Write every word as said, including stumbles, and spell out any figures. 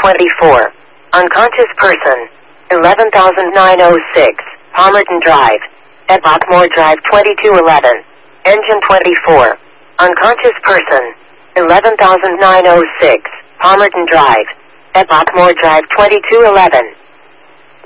twenty-four. Unconscious person. eleven thousand nine hundred six. Palmerton Drive. At Lockmore Drive twenty-two eleven. Engine twenty-four. Unconscious person. eleven thousand nine hundred six. Palmerton Drive. At Lockmore Drive twenty-two eleven.